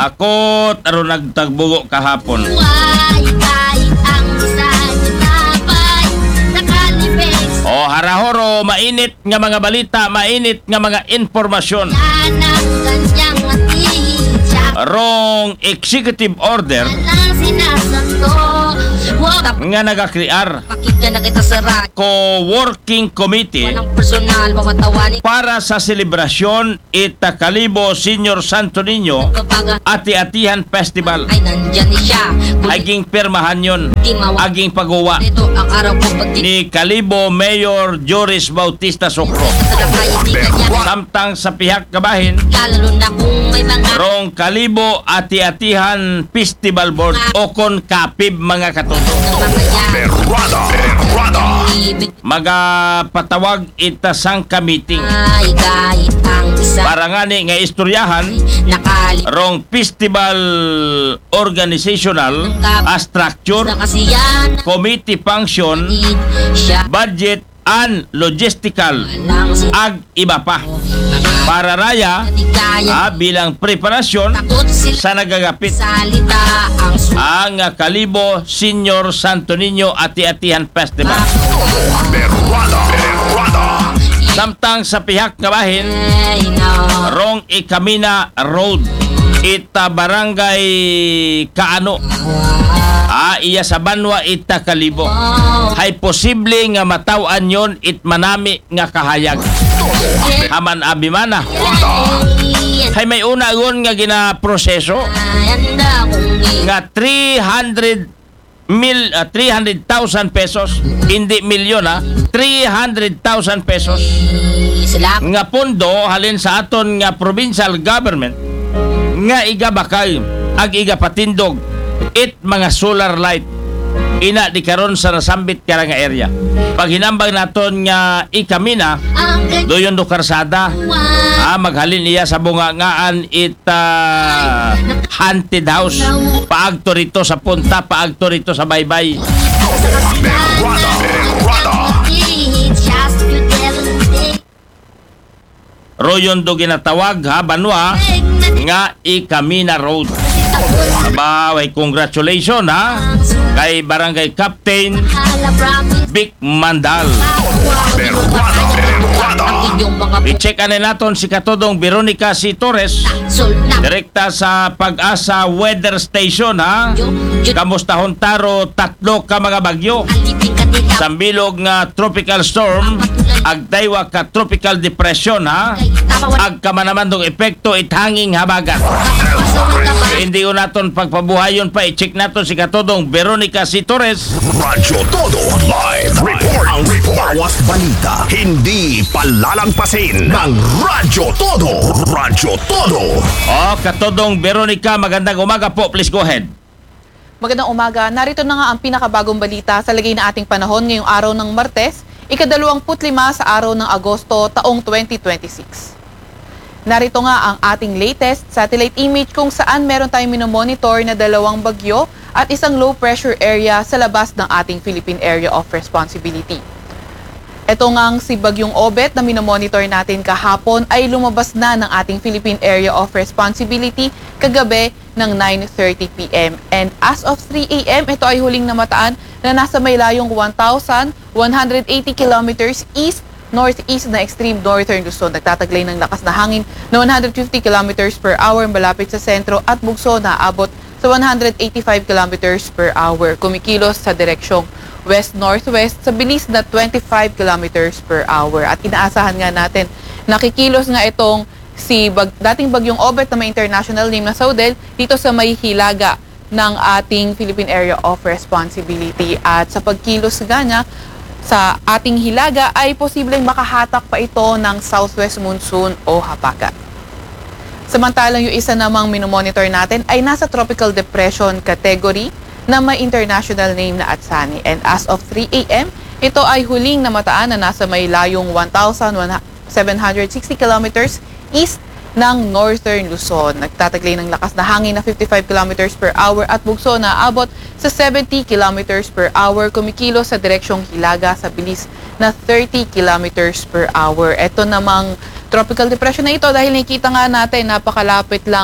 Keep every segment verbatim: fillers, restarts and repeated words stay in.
Ako taro nagtagbugo kahapon. Why kahit ang isa'y tinapay nakalibig O harahoro, mainit nga mga balita, mainit nga mga informasyon. yan ang kanyang matihidya. Wrong executive order Walang sinasanto. Huwag nga nagakrear pakinggan na kita sa radyo. co-working committee Walang personal, mamatawanin para sa selebrasyon Itakalibo Senior Santo Niño kapag Ati-Atihan Festival. ay nandyan ni siya. Aging permahan yun, Di mawa aging pagawa ito ang araw ko pag di ni Kalibo Mayor Joris Bautista Sokro. kaibigan niya. Samtang sa pihak kabahin, Lalo na kung may mga rong Kalibo Ati-Atihan Festival Board o kon kapib mga katuto. namamayan. Berrada, berrada. Ibig Magapatawag itasang ka meeting ay kahit ang isa para nga ni nga istoryahan nakali rong festival organizational a structure, na kasi yan committee function, din siya budget and logistical lang si ag iba pa para raya di kaya ah, bilang preparasyon takot sila sa nagagapit salita ang ang Kalibo Senior Santo Niño Ati-Atihan Festival. Berrada, berrada. Samtang sa pihak nga bahin, sumay na rong Ikamina Road, ita barangay Kaano, ah, iya sa Banwa ita Kalibo. Hay posible nga matawan yon it manami nga kahayag. Haman abimana. Hay may una gon nga ginaproseso anda kong nga three hundred mil uh, three hundred thousand pesos, hindi milyon ha, three hundred thousand pesos sila nga pondo halin sa aton nga provincial government nga igabakay ag igapatindog it mga solar light ina di karon sa nasambit kara nga area. Pag hinambang naton nga Ikamina ang doyon do karsada, ah, maghalin iya sa bungangaan ita haunted house. Paagto rito sa punta, paagto rito sa baybay. Berrada, berrada. Royon do ginatawag ha, Banwa nga Ikamina Road. Aba, way congratulations ha kay Barangay Captain Vic Mandal. Berrada, berrada. inyong mga I-check na naton si Katodong Veronica C. Torres, sul na direkta sa Pag-asa Weather Station ha. Kamusta Hontaro, tatlo ka mga bagyo. alipin ka nila Sambilog nga tropical storm, agdaywa ka tropical depression ha. Ag kamanamandong epekto ithanging habagat. Hindi ko naton pagpabuhayon pa, i-check naton si Katodong Veronica C. Torres. Radyo Todo Live Report. Ang report. Bawas balita. Hindi palalagpasin ng Radyo Todo. Radyo Todo. Oh, Katodong Veronica, magandang umaga po. Please go ahead. Magandang umaga. Narito na nga ang pinakabagong balita sa lagay na ating panahon ngayong araw ng Martes, ikadalawamput lima sa araw ng Agosto, taong twenty twenty-six. Narito nga ang ating latest satellite image kung saan meron tayong minomonitor na dalawang bagyo at isang low pressure area sa labas ng ating Philippine Area of Responsibility. Ito ngang si Bagyong Obet na minomonitor natin kahapon ay lumabas na ng ating Philippine Area of Responsibility kagabi ng nine thirty p m And as of three a m, ito ay huling namataan na nasa may layong one thousand one hundred eighty kilometers east northeast na extreme northern Luzon. Nagtataglay ng lakas na hangin na one hundred fifty kilometers per hour malapit sa sentro at bugso na abot sa one hundred eighty-five kilometers per hour. Kumikilos sa direksyong west-northwest sa bilis na twenty-five kilometers per hour. At inaasahan nga natin, nakikilos nga itong si bag, dating Bagyong Obet na may international name na Saudel dito sa may hilaga ng ating Philippine Area of Responsibility. At sa pagkilos nga niya sa ating hilaga ay posibleng makahatak pa ito ng southwest monsoon o habagat. Samantalang yung isa namang minomonitor natin ay nasa tropical depression category na may international name na Atsani. And as of three a m, ito ay huling namataan na nasa may layong one thousand seven hundred sixty kilometers east ng northern Luzon. Nagtataglay ng lakas na hangin na fifty-five kilometers per hour at bugso na abot sa seventy kilometers per hour. Kumikilos sa direksyong hilaga sa bilis na thirty kilometers per hour. Ito namang tropical depression na ito dahil nakikita nga natin napakalapit lang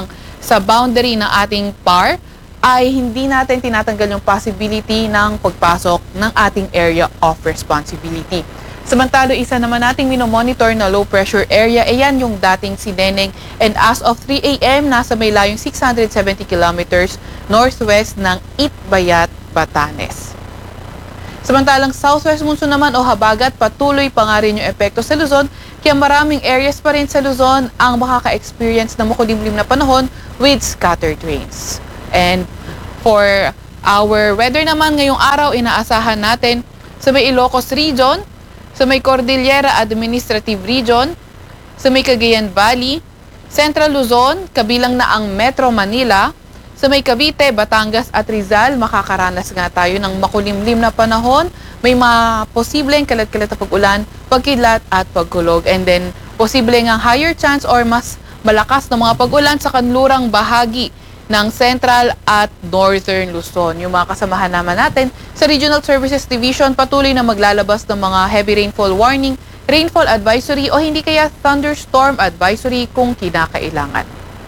sa boundary ng ating P A R ay hindi natin tinatanggal yung possibility ng pagpasok ng ating area of responsibility. Samantalo, isa naman nating minomonitor na low pressure area, ayan yung dating Sineneng, and as of three a m nasa may layong six hundred seventy kilometers northwest ng Itbayat, Batanes. Samantalang southwest monsoon naman o habagat, patuloy pa nga rin yung epekto sa Luzon, kaya maraming areas pa rin sa Luzon ang makaka-experience ng makulimlim na panahon with scattered rains. And for our weather naman ngayong araw, inaasahan natin sa may Ilocos Region, sa may Cordillera Administrative Region, sa may Cagayan Valley, Central Luzon, kabilang na ang Metro Manila, sa may Cavite, Batangas at Rizal, makakaranas nga tayo ng makulimlim na panahon. May mga posibleng kalat-kalat na pag-ulan, pagkidlat at pagkulog. And then, posible nga higher chance or mas malakas na mga pag-ulan sa kanlurang bahagi ng Central at Northern Luzon. Yung mga kasamahan naman natin sa Regional Services Division, patuloy na maglalabas ng mga heavy rainfall warning, rainfall advisory o hindi kaya thunderstorm advisory kung kinakailangan.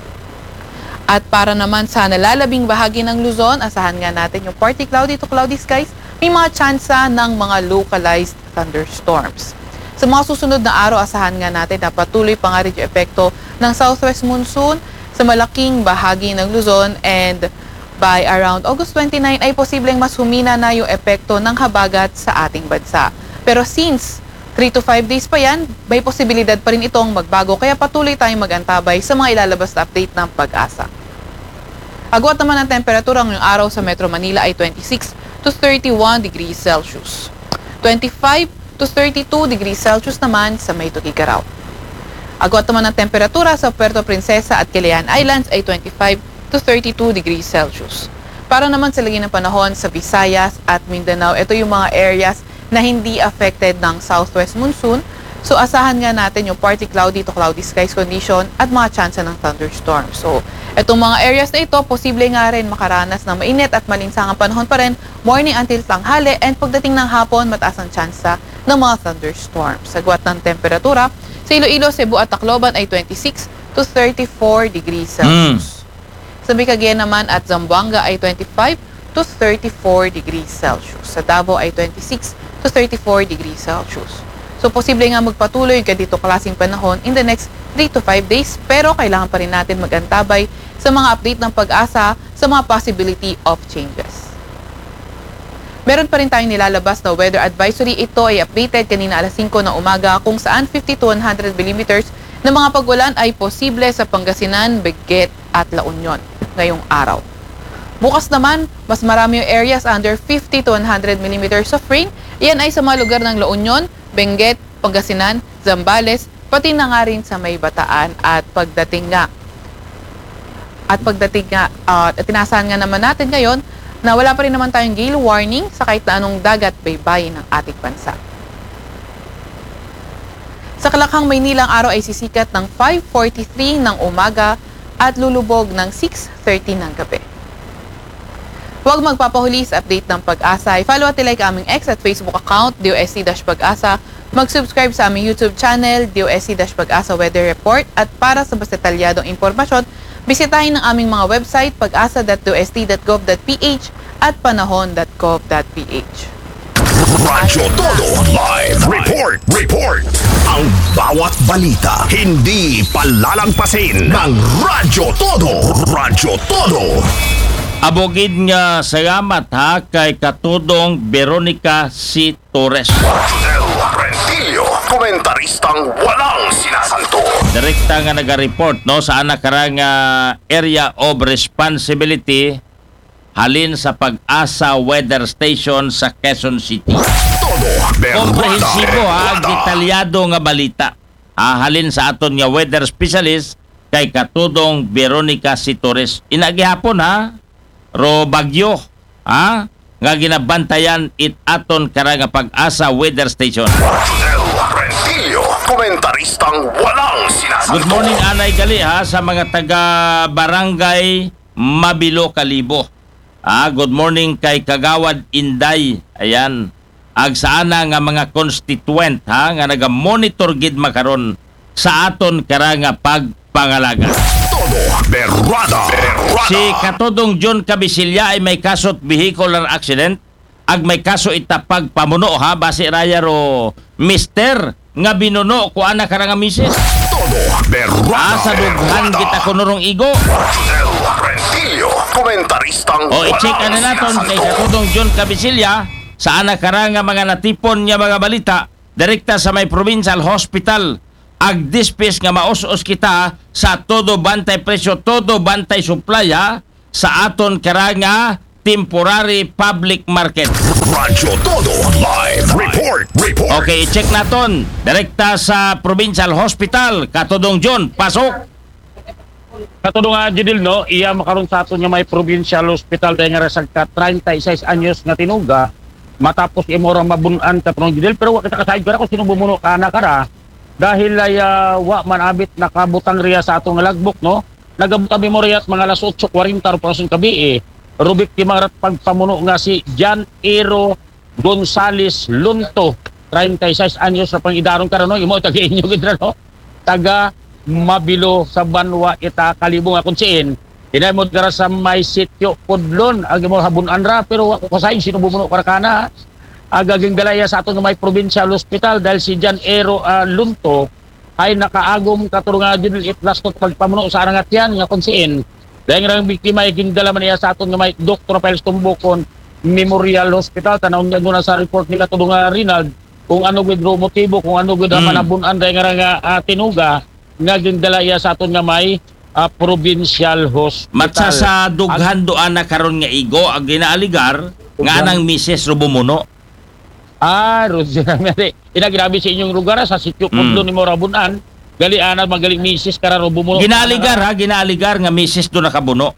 At para naman sa nalalabing bahagi ng Luzon, asahan nga natin yung partly cloudy to cloudy skies, may mga tsansa ng mga localized thunderstorms. Sa mga susunod na araw, asahan nga natin na patuloy pa nga rin yung epekto ng southwest monsoon sa malaking bahagi ng Luzon, and by around August twenty-nine ay posibleng mas humina na yung epekto ng habagat sa ating bansa. Pero since three to five days pa yan, may posibilidad pa rin itong magbago, kaya patuloy tayong mag-antabay sa mga ilalabas na update ng Pag-asa. Agwat naman ang temperatura ngayong araw sa Metro Manila ay twenty-six to thirty-one degrees Celsius. twenty-five to thirty-two degrees Celsius naman sa may Tugigaraw. Agwat naman ang temperatura sa Puerto Princesa at Calayan Islands ay twenty-five to thirty-two degrees Celsius. Para naman sa lagi ng panahon sa Visayas at Mindanao, ito yung mga areas na hindi affected ng southwest monsoon. So asahan nga natin yung partly cloudy to cloudy skies condition at mga tsansa ng thunderstorm. So itong mga areas na ito, posible nga rin makaranas ng mainit at malinsangang panahon pa rin morning until tanghali, and pagdating ng hapon, mataas ang tsansa ng mga thunderstorms. Sagwat ng temperatura sa Iloilo, Cebu at Tacloban ay twenty-six to thirty-four degrees Celsius. Mm. Sa Cagayan naman at Zamboanga ay twenty-five to thirty-four degrees Celsius. Sa Davao ay twenty-six to thirty-four degrees Celsius. So, posible nga magpatuloy ganito klaseng panahon in the next three to five days, pero kailangan pa rin natin mag-antabay sa mga update ng Pag-asa sa mga possibility of changes. Meron pa rin tayong nilalabas na weather advisory. Ito ay updated kanina alas singko ng umaga, kung saan fifty to one hundred millimeters na mga pag-ulan ay posible sa Pangasinan, Benguet at La Union ngayong araw. Bukas naman, mas marami yung areas under fifty to one hundred millimeters of rain. Iyan ay sa mga lugar ng La Union, Benguet, Pangasinan, Zambales, pati na nga rin sa may Bataan. At pagdating nga, at pagdating nga, uh, at tinasahan nga naman natin ngayon na wala pa rin naman tayong gale warning sa kahit na anong dagat baybayin ng ating bansa. Sa Kalakhang, Maynila, ang araw ay sisikat ng five forty-three ng umaga at lulubog ng six thirty ng gabi. Huwag magpapahuli sa update ng Pag-asa. I-follow at like aming X at Facebook account, D O S C-Pag-asa. Mag-subscribe sa aming YouTube channel, D O S C-Pag-asa Weather Report. At para sa mas detalyadong impormasyon, bisitahin ang aming mga website, pag-asa dot d o s t dot gov dot p h at panahon dot gov dot p h. Radyo Todo Live Report. Report. Ang bawat balita hindi palalampasin ng Radyo Todo. Radyo Todo. Abogid nga salamat ha kay katudong Veronica C. Torres. Del Rentillo, komentaristang walang sinasanto. Direkta nga naga-report no sa anak karang uh, area of responsibility halin sa Pag-asa Weather Station sa Quezon City. Todo Komprehensibo ha, berwada. detalyado nga balita. Ah, halin sa aton nga weather specialist kay katudong Veronica C. Torres. Inagihapon ha, ro bagyo ha nga ginabantayan it aton karang Pag-asa Weather Station. Del Rentillo, komentaristang walang sinasanto. Good morning anay gali ha sa mga taga Barangay Mabilo, Kalibo. Ah, good morning kay Kagawad Inday. Ayan. Ag saana nga mga constituent ha nga naga-monitor gid makaron sa aton karang pagpangalaga. Todo Berrada. Berrada. Si Katodong John Cabisilya ay may kasot vehicular accident. Ag may kaso itapag pamuno ha. Base raya ro mister nga binuno ko anak karang misis. Todo. Berrada. Asa dughan Berrada. kita kunurong igo. Rosel Rentillo. Komentaristang O i-check na naton kay Katodong John Cabisilya sa anak karang nga mga natipon niya mga balita direkta sa may provincial hospital. Ag dispis nga maos-os kita sa todo bantay presyo, todo bantay supply ha, sa aton karanga temporary public market. Radyo Todo. Live report. Report. Okay, i-check naton direkta sa provincial hospital. Katodong John, pasok. Katulong nga Jidil, no, iya makaroon sa ato niya may provincial hospital dahil nga resag ka thirty-six anyos nga tinuga matapos imorang mabunan katulong Jidil, pero wa kita kasayod ka na kung sino bumuno ka na kara dahil ay uh, wa man abit nakabutang riya sa atong lagbok, no, nagabutang memorya at mga alas eight forty parang kabi eh rubik timarat pagpamuno nga si John Ero Gonzales Lunto, thirty-six anyos na pang idaron ka no, imo taga inyo gidra no, taga Mabilo sa Banwa ita kalibong akong siin. Dinay mo gara sa may sityo Pudlon ag mo habunan ra pero ako kasay sino bumuno karakana agaging galaya sa aton nga may provincial hospital dahil si John Ero uh, Lunto ay nakaagom katulungan din itlas ko pagpamuno sa arangatyan nga konsiin. Dahil nga ang biktima ay gindala man niya sa aton nga may Doctor Rafael Tumbukon Memorial Hospital. Tanawin niya muna sa report nila tulungan Rinald kung ano gud motibo, kung ano gud mm. manabunan dahil nga nga uh, tinuga nga gindala iya sa aton nga may uh, provincial hospital. Matsa sa dughan doan na karon nga igo ang ginaaligar nga anang misis ro bumuno. Ah, Roger, inagrabe sa inyong lugar sa sityo Pudlon ni Morabunan. Gali ana magaling misis kararo bumuno. Ginaaligar ha, ginaaligar nga misis do nakabuno.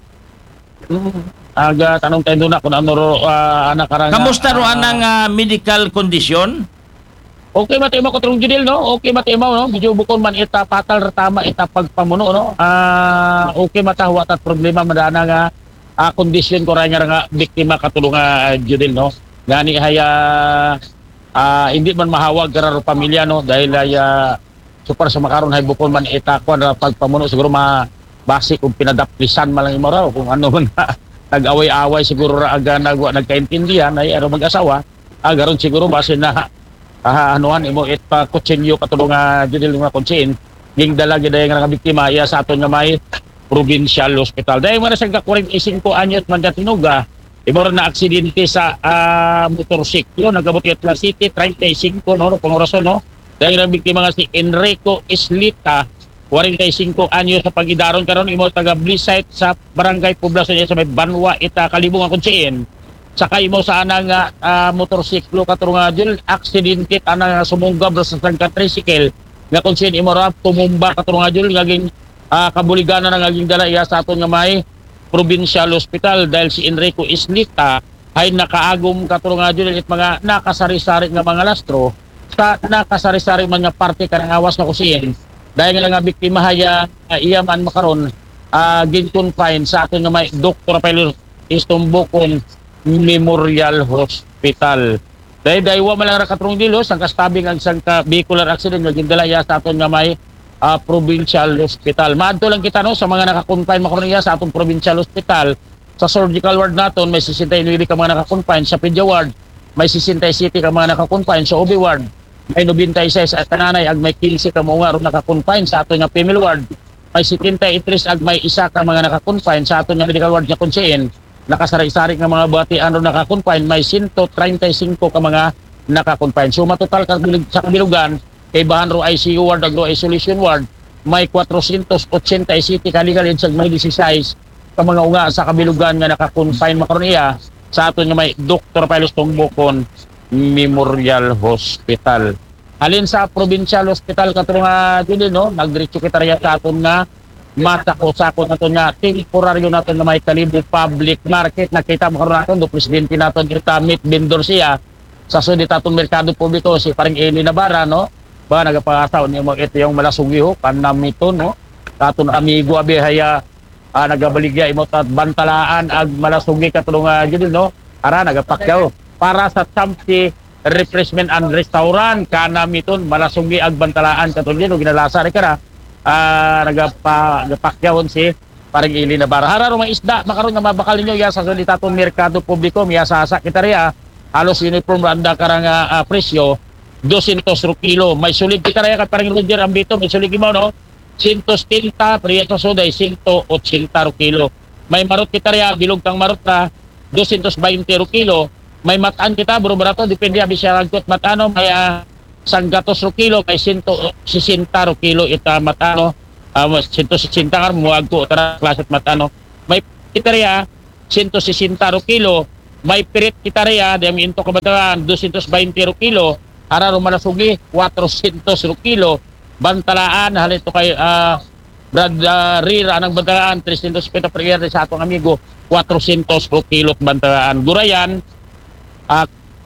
Aga tanong tayo na kung ano ro uh, anak karang. Kamusta ro anang uh, medical condition? Okay matimo ko trung judil no. Okay matimo no. Medyo bukon man ita patal tama ita pagpamuno no. Ah, uh, okay matahwa at problema madana nga uh, kondisyon ko ra nga biktima katulungan uh, judil no. Gani haya uh, hindi man mahawag kararo pamilya no dahil ay uh, super sa makaron hay bukon man ita kon ra pagpamuno siguro ma basic kung pinadaplisan man lang imo raw kung ano man nag-away-away siguro ra aga nagwa nagkaintindihan ay ano mag-asawa agaron siguro base na ah, anuhan imo it pa kutsinyo katulungan judil nga kutsin ging dalagi dayon nga biktima iya sa aton nga may provincial hospital dahil man sa forty-five anyos man tinuga imo na aksidente sa uh, motorsiklo nagabot Atlas City thirty-five no kung orason no dahil ang biktima nga si Enrico Islita forty-five anyos sa pagidaron karon imo taga Blisite sa barangay poblasyon niya sa may Banwa ita kalibong akong siin saka imo sa ana nga uh, motorsiklo katurong nga dil aksidente ana nga sumunggab sa sangka tricycle nga kung siin imo ra tumumba katurong nga dil ngaging uh, kabuligan na ngaging dala iya sa aton nga may provincial hospital dahil si Enrico Islita ay nakaagom katulungan dyan at mga nakasari-sari nga mga lastro sa nakasari-sari man nga parte karang awas na kusiin dahil nga nga biktima haya uh, iya man makaron uh, gin-confine sa atin nga may Doctor Rafael Tumbukon Memorial Hospital dahil dahil wa malang rakatrong dilos ang kastabing ang sangka vehicular accident nga gindala iya sa atin nga may Uh, provincial hospital. Maadto lang kita no sa mga naka-confine makorniya sa atong provincial hospital. Sa surgical ward naton may sixty-nine ka mga naka-confine, sa pedia ward may sixty-seven ka mga naka-confine, sa O B ward may ninety-six at kananay ag may fifteen ka mga ron naka-confine, sa aton nga female ward may seventy-three ag may isa ka mga naka-confine, sa aton nga medical ward nga konsein nakasari-sari nga mga batian ron naka-confine may one thirty-five ka mga naka-confine. So matotal ka sa kabilugan kay bahan ro I C U ward ag ro isolation ward may four eighty-seven kaligalid sa may sixteen ka mga unga sa kabilugan nga naka-confine makaron iya sa aton nga may Doctor Rafael Tumbukon Memorial Hospital. Halin sa provincial hospital katong nga dili no nagdiretso kita riya sa aton nga mata ko sakot naton nga temporaryo naton nga may kalibo public market nakita mo karon naton do presidente naton kita meet vendor siya sa sudit atong merkado publiko si paring Eli Navarra no ba nagapangasaw niya mo ito yung malasugi ho kanamito no katon amigo abi haya ah, nagabaligya imo tat bantalaan ag malasugi katulong uh, jud no ara nagapakyaw para sa Champi Refreshment and Restaurant kanamiton malasugi ag bantalaan katulong no ginalasa ri kara ah, nagapa nagapakyawon si parang ili na bara. Hararo mga isda, makaroon nga mabakal ninyo ya sa salitatong merkado publiko, miya sa sekretarya, halos uniform randa karang uh, presyo, dosyentos ro kilo. May sulig kita rin, parang Roger Ambito, may sulig mo, no? one hundred ten, prieto soday, one hundred eighty ro kilo. May marot kita rin, bilog kang marot na, dosyentos twenty ro kilo. May mataan kita, bro barato, depende abi siya ragkot matano, may uh, sanggatos ro kilo, may one hundred sixty ro kilo, ita matano, uh, one hundred sixty nga muwag ko, tara klaset matano. May kita rin, one hundred sixty ro kilo, may pirit kita rin, dahil minto kabataan, dosyentos twenty ro kilo, hararo manasugi, kwatro-sentos ro kilo, bantalaan, halito kay uh, Brad uh, Rira, anang bantalaan, trescientos pesos per year sa atong amigo, kwatro-sentos ro kilo bantalaan. Gurayan, uh,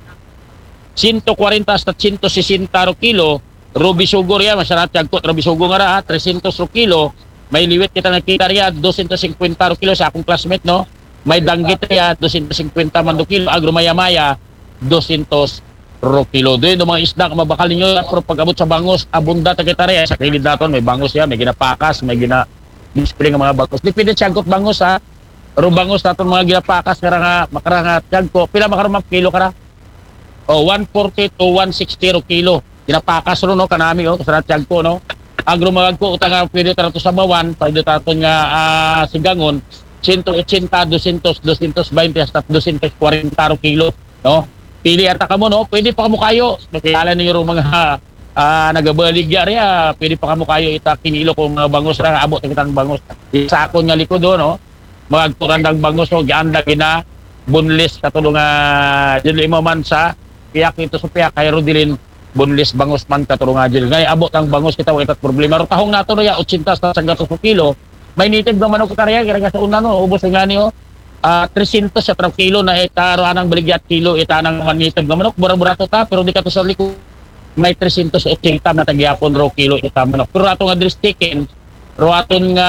one forty hasta one sixty ro kilo, Ruby Sugar ya, masyarat yagkot, Ruby Sugar nga ra, trescientos ro kilo, may liwit kita nakita riya, dosyentos fifty ro kilo sa akong classmate, no? May danggit riya, dosyentos fifty man do kilo, agro maya-maya, dosyentos ro kilo. Doon yung mga isda, mabakal ninyo, pero pag abot sa bangos, abunda takita riya, sa kilid naton, may bangos ya, may ginapakas, may gina display ng mga bangos. Dipindi siyagkot bangos ha, ro bangos naton mga ginapakas, kara nga, makara nga siyagko, pila makarang kilo kara? O, one forty to one sixty ro kilo. Ginapakas ro no kanami o sa tiag ko no. Agro magag ko utang nga pwede tato sa bawan, pwede tato nga uh, sigangon one eighty, dosyentos, dosyentos twenty hasta dosyentos forty ro kilo no. Pili ata kamo no, pwede pa kamo kayo. Nakilala niyo ro mga uh, nagabalig yari ah, pwede pa kamo kayo ita kinilo kung mga bangos ra abot kitang bangos. Sa akon nga likod do no. Magturandang bangos o gianda gina bunlis katulong nga uh, dili mo man sa piyak ito sa piyak kay Rodilin boneless bangos man katulong nga dyan. Ngay abot ang bangos kita wala problema. Ro tahong nato ya eighty sa sanggatos po kilo. May native ng manok karya kaya sa una no ubos nga niyo. Ah uh, trescientos sa kilo na etaro anang baligyat kilo itanang native ng manok bura-burato ta pero di ka to sa liko. May trescientos eighty na tagyapon ro kilo ita manok. Pero ato nga dress chicken ro aton nga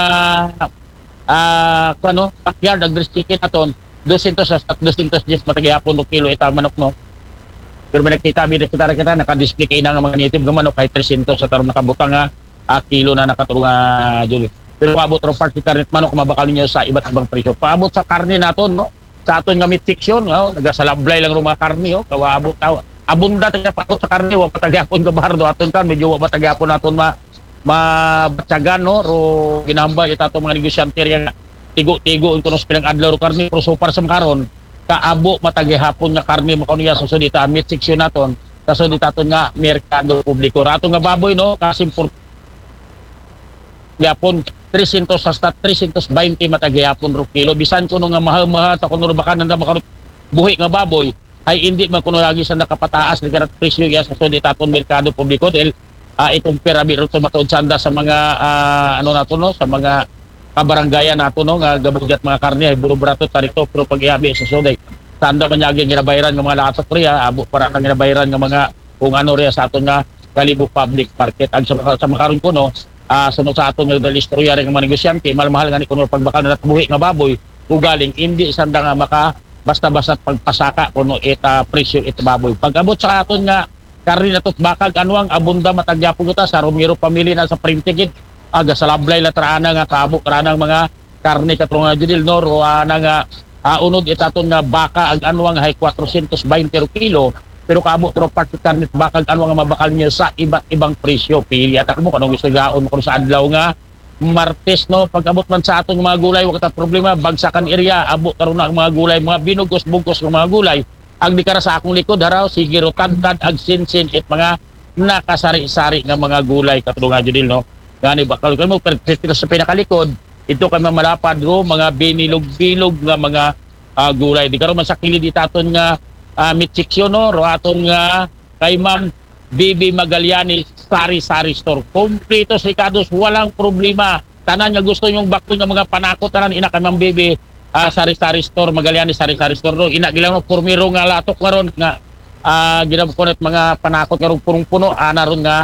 ah uh, kuno backyard ag dress chicken aton dosyentos at dosyentos ten matagyapon ro kilo ita manok no. Pero may nakita, may nakita kita, naka-display kayo ng mga native ng manok, kahit trescientos sa tarong nakabutang nga, uh, kilo na nakatulong nga, Julie. Pero paabot rin part si karnet manok, mabakal niyo sa iba't ibang presyo. Paabot sa karne naton, no? Sa aton nga meat section, no? Nagasalablay lang rin mga karne, no? Kawaabot, tawa. Abunda tayo paabot sa karne, wap patagyapon ka bardo, aton kan, medyo wap patagyapon naton ma, mabatsagan, no? Ro, ginamba, ito atong mga negosyante rin, tigo-tigo, ito nos pinang adlaw ro karne, pero so far sa makaron, kaabo matagihapon nga karne makaunya sa sudita meat section naton sa sudita naton nga merkado publiko rato nga baboy no kasi por yapon trescientos hasta trescientos twenty matagihapon ro kilo bisan kuno nga mahal-mahal ta kuno bakanan na makaron buhi nga baboy ay hindi man kuno lagi sa nakapataas ni karat presyo ya sa sudita naton merkado publiko dahil uh, ikumpara biro to matuod sanda sa mga uh, ano nato no sa mga kabaranggayan nato no nga gabugat mga karne ay buro-barato tarito pero pag iabi sa soday tanda man yagi ginabayaran ng mga lakat riya abo para kang ginabayaran ng mga kung ano riya sa aton nga Kalibo Public Market ag sa, sa makaron ko no uh, sunod sa aton nga dalistorya rin ng mga negosyante mahal-mahal nga ni kuno pagbakal na buhi nga baboy ugaling hindi sanda nga maka basta-basta pagpasaka kuno eta presyo eta baboy pag-abot sa aton nga karne natot bakal anwang abunda matagyapo ta sa Romero family na sa printed aga sa lablay la trana nga kabuk ranang mga karne katong nga judil no ro ana nga uh, unod itaton nga baka ag anwang hay kwatro-sentos twenty ro kilo pero kabuk tro part karne bakal anwang nga mabakal niya sa iba't ibang presyo pili atak mo kanang gusto gaon mo sa adlaw nga Martes no pag-abot man sa aton mga gulay wa ta problema bagsakan area abot karon ang mga gulay mga binugos-bugos ng mga gulay ag di kara sa akong likod haraw sige ro tad-tad ag sinsin it mga nakasari-sari nga mga gulay katong nga judil no gani bakal kay mo perpetro sa pinakalikod ito kay malapad ro mga binilog-bilog nga mga uh, gulay di karon man sa kilid itaton nga uh, meat section no ro aton nga kay Ma'am Bibi Magaliani sari-sari store kompleto sikados walang problema tanan nga gusto nyong bakto nga mga panakot tanan ina kay Ma'am Bibi uh, sari-sari store Magaliani sari-sari store ro ina gilang pormiro nga latok karon nga uh, ginabukonit mga panakot karon punong-puno ana ron nga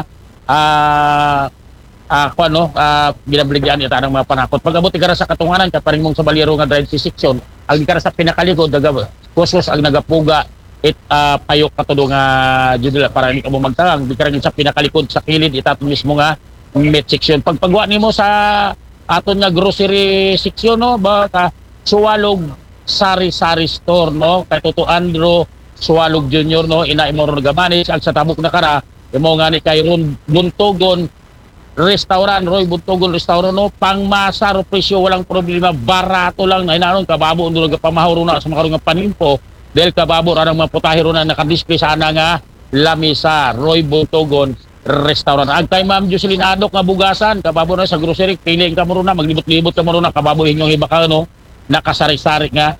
uh, ah uh, ano ah uh, binabligyan ita ng mga panakot pag-abot ikara sa katunganan ka paring mong sa baliro nga drive section ang ikara sa pinakalikod daga kusos ang nagapuga it uh, payok katulong nga uh, judula para hindi ka mo magtangang di karang sa pinakalikod sa kilid ita mismo nga meat section pag pagwa nimo sa aton nga grocery section no ba ka Suwalog Sari-Sari Store no kay Toto Andro Suwalog Junior no ina imo ron nagamanis ag sa tabok na kara imo nga ni kay Ron Buntogon Restaurant Roy Buntogon Restaurant no pangmasa ro presyo walang problema barato lang na inaron kababo ndo nagapamahuro na sa makarong nga panimpo dahil kababo ra nang maputahiro na naka-display sana nga lamisa Roy Buntogon Restaurant. Ag kay Ma'am Jocelyn Adok nga bugasan, kababo na sa grocery, piling ka mo na, maglibot-libot ka mo na, kababo inyong iba ka, no? Nakasari-sari nga,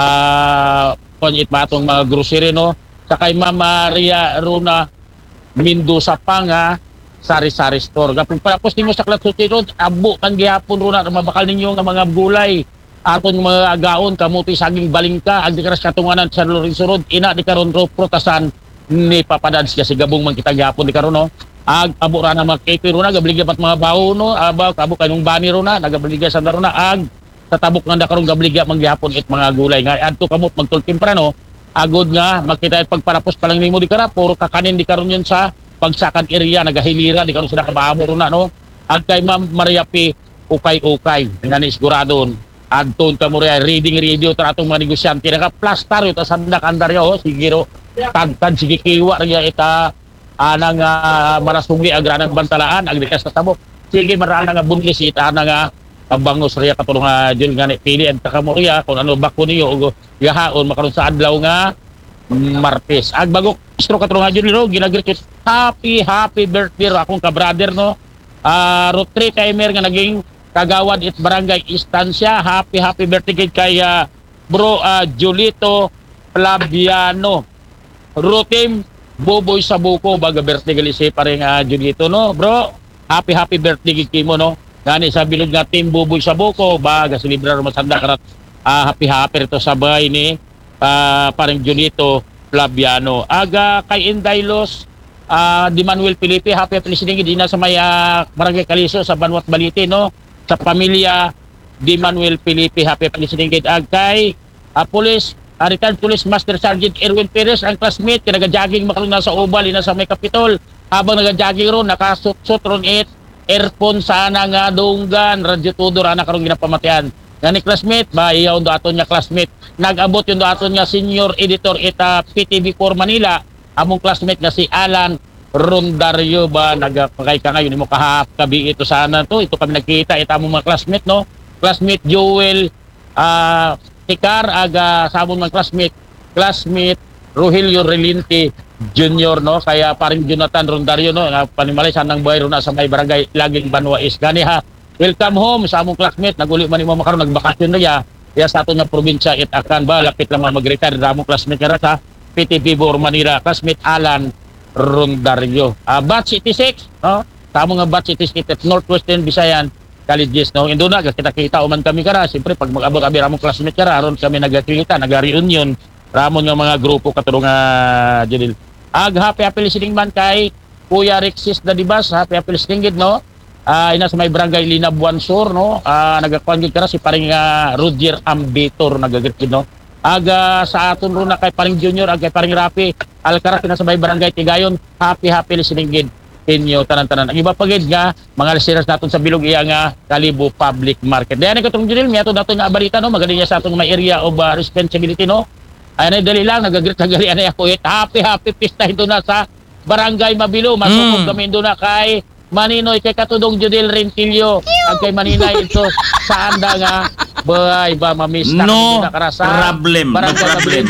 ah, uh, it matong mga grocery, no? Sa kay Ma'am Maria Runa Mendoza pa nga, sari-sari store. Kapag palapos ninyo sa Clatsuti Road, abo kang gihapon Runa, mabakal ninyo nga mga gulay, aton mga agaon, kamuti saging balingka, ag di karas katunganan sa Lorenzo Road, ina di karon ro protasan ni papadads kasi gabong man kita gihapon di karon no. Ag abo ra na makeke ro na gabliga pat mga bawo no aba kabo kanong bani ro na nagabliga sa daro na ag sa tabok nga karon gabliga man gihapon it mga gulay nga adto kamot magtul temprano agod nga makita it pagparapos pa lang nimo di kara puro kakanin di karon yun sa pagsakan area nagahilira di karon sila kabaamo ro na no. Ag kay Ma'am Maria P ukay-ukay ngani siguradon adton ka mo reading radio tra atong mga negosyante naka plaster yo ta sandak andaryo oh sige ro tagtad sige kiwa ria ita anang uh, marasugi agranang bantalaan agdikas sa tabok sige marana nga bunlis ita na nga pambangos ria katulong nga dil nga pili ang takamo ria kung ano bako niyo o gahaon makaron sa adlaw nga Martes ag bago istro katulong nga dil no ginagreet happy happy birthday ro akong ka brother no uh, road three timer nga naging kagawad it barangay Istansya happy happy birthday kay uh, bro uh, Julito Flaviano Rutim Boboy sa buko baga birthday gali si pareng uh, Julito no bro happy happy birthday kay mo no gani sa bilog nga team Boboy sa buko baga celebrar masanda karat uh, happy happy to sabay ni uh, pareng Julito Flaviano aga kay Indailos uh, di Manuel Felipe happy happy listening di na sa may uh, barangay Kaliso sa Banwat Balite no sa pamilya di Manuel Felipe happy happy listening ag kay uh, police Uh, retired Police Master Sergeant Erwin Perez ang classmate kaya nag-jogging makaroon na sa Oval ina sa may Kapitol habang nag-jogging ron nakasut-sut ron it earphone sana nga dunggan radyo todo ra na karong ginapamatian ngani classmate ba iyaw do aton nya classmate nag-abot yung do aton nya senior editor ita P T V four Manila among classmate nga si Alan Rondario ba nagpakay ka ngayon mo kahap kabi ito sana to ito kami nagkita ita among mga classmate no classmate Joel ah uh, Tikar aga sabon ng classmate classmate Rogelio Relinti Junior no kaya paring Jonathan Rondario no nga panimalay sanang buhay ro na sa may barangay Laging Banwa is gani ha welcome home sa among classmate naguli man imo makaron nagbakasyon na ya ya sa aton nga probinsya it akan ba lapit lang mag-retire ra among classmate kara sa P T V four Manila classmate Alan Rondario uh, batch eighty-six no sa among nga batch eighty-six Northwestern Visayan colleges no indo na kita-kita uman kami kara siyempre pag mag-abot kami ramong classmate kara aron kami nagakita naga-reunion ramon nga mga grupo katulong nga uh, Jadil ag happy happy listening man kay Kuya Rexis Dadibas happy happy listening gid no uh, ina sa may barangay Linabuan Sur no uh, nagakuan gid kara si paring uh, Roger Ambitor nagagreet no ag uh, sa aton ro na kay paring Junior ag kay paring Rapi Alcaraz ina sa may barangay Tigayon happy happy listening gid inyo tanan-tanan. Ang iba pagid nga mga listeners naton sa bilog iya nga Kalibo Public Market. Dayan ko tong Junil, miato nato nga balita no, magaling niya sa atong may area of uh, responsibility no. Ay dali lang nagagreet gali anay ako it. Happy happy pista ito na sa Barangay Mabilo. Masukog mm. kami ito na kay Maninoy kay Katudong Judel Rentilio ag kay Maninay ito sa anda nga bay ba mamista no na karasa. problem, no problem.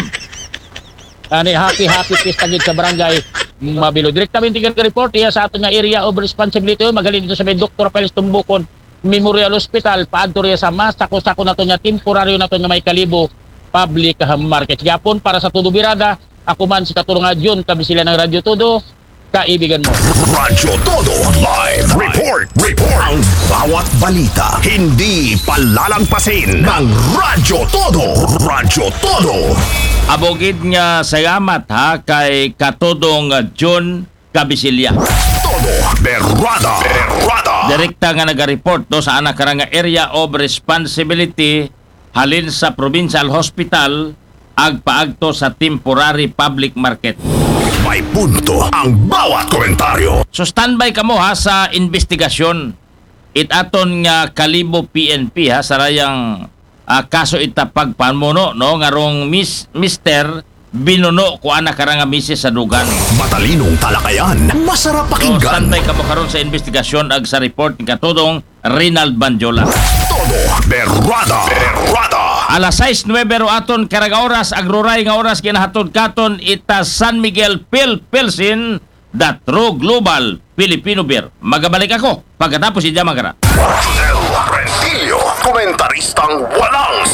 Ani happy happy pista gid sa Barangay Mabilo. Direktamente ka report iya sa aton nga area of responsibility magaling dito sa may Doctor Peles Tumbukon Memorial Hospital paadto riya sa mas sako-sako nato nga temporaryo nato nga may Kalibo Public Market. Yapon para sa Todo Birada ako man si Katulong Adyon kami sila ng Radyo Todo kaibigan mo. Radyo Todo live report report ang bawat balita hindi palalampasin ng Radyo Todo. Radyo Todo. Abogid nga salamat ha kay Katodong John Cabisilya. Todo Berrada. Berrada. Direkta nga naga-report do sa anak nga area of responsibility halin sa Provincial Hospital agpaagto sa temporary public market. May punto ang bawat komentaryo. So standby ka mo ha sa investigasyon it aton nga Kalibo P N P ha sarayang ah, kaso ita pagpamuno no ngarong Miss Mister binuno ko ana karang nga misis sa dugan. Matalinong talakayan, masarap So, pakinggan. santay ka mo karon sa investigasyon ag sa report ni katudong Rinald Banjola. Todo berrada, berrada. Alas sais nuwebe ro aton karag oras agruray nga oras kinahatod katon ita San Miguel Pil Pilsin the True Global Filipino Beer. Magabalik ako pagkatapos si Jamagara. Rodel Rentillo, komentaristang walang